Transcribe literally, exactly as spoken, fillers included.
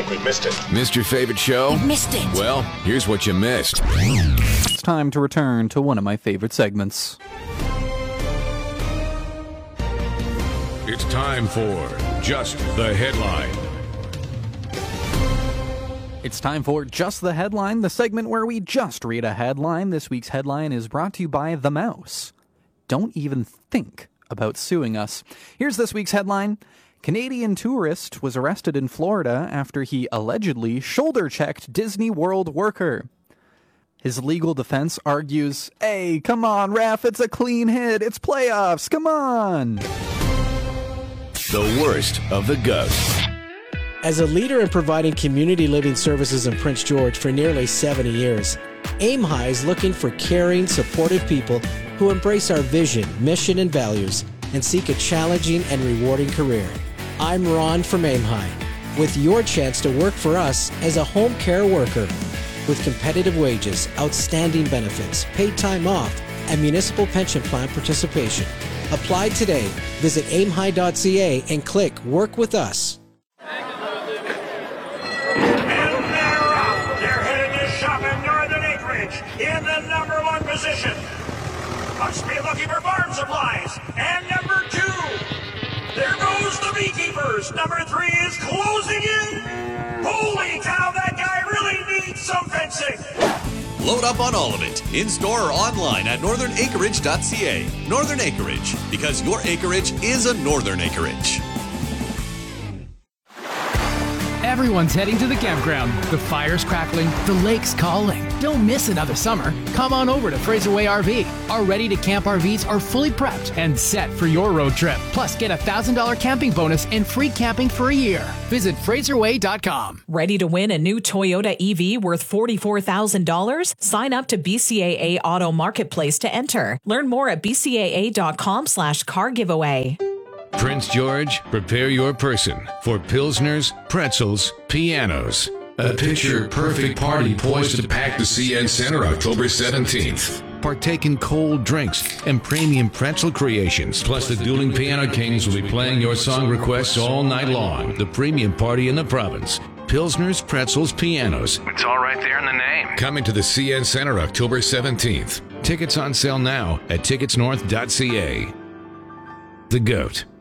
think we missed it. Missed your favorite show? You missed it. Well, here's what you missed. It's time to return to one of my favorite segments. It's time for Just the Headline. It's time for Just the Headline, the segment where we just read a headline. This week's headline is brought to you by The Mouse. Don't even think about suing us. Here's this week's headline. Canadian tourist was arrested in Florida after he allegedly shoulder-checked Disney World worker. His legal defense argues, hey, come on, ref, it's a clean hit. It's playoffs. Come on. The worst of the goat. As a leader in providing community living services in Prince George for nearly seventy years, Aim High is looking for caring, supportive people who embrace our vision, mission, and values and seek a challenging and rewarding career. I'm Ron from Aim High, with your chance to work for us as a home care worker. With competitive wages, outstanding benefits, paid time off, and municipal pension plan participation. Apply today. Visit aim high dot c a and click Work with Us. And they're off. They're headed to shop in Northern Acreage in the number one position. Must be looking for farm supplies. And number two, there goes the beekeepers. Number three is closing in. Holy cow, that guy really needs some fencing. Load up on all of it, in-store or online at northern acreage dot c a. Northern Acreage, because your acreage is a Northern Acreage. Everyone's heading to the campground. The fire's crackling, the lake's calling. Don't miss another summer. Come on over to Fraser Way R V. Our ready-to-camp R Vs are fully prepped and set for your road trip. Plus, get a one thousand dollars camping bonus and free camping for a year. Visit fraser way dot com. Ready to win a new Toyota E V worth forty-four thousand dollars? Sign up to B C A A Auto Marketplace to enter. Learn more at b c a a dot com slash car giveaway. Prince George, prepare your person for Pilsners, pretzels, pianos. A picture-perfect party poised to pack the C N Center October seventeenth. Partake in cold drinks and premium pretzel creations. Plus, the Dueling Piano Kings will be playing your song requests all night long. The premium party in the province. Pilsners, pretzels, pianos. It's all right there in the name. Coming to the C N Center October seventeenth. Tickets on sale now at tickets north dot c a. The GOAT.